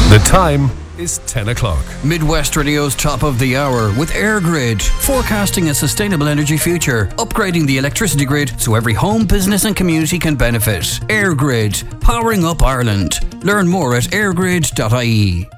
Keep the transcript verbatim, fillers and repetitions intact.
The time is ten o'clock. Midwest Radio's top of the hour with EirGrid, forecasting a sustainable energy future, upgrading the electricity grid so every home, business and community can benefit. EirGrid, powering up Ireland. Learn more at airgrid dot I E.